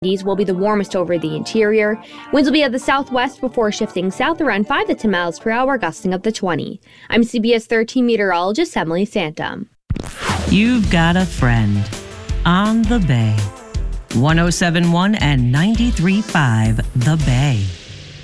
These will be the warmest over the interior. Winds will be at the southwest before shifting south around 5 to 10 miles per hour, gusting up to 20. I'm CBS 13 meteorologist Emily Santum. You've got a friend on the Bay. 107.1 and 93.5 The Bay.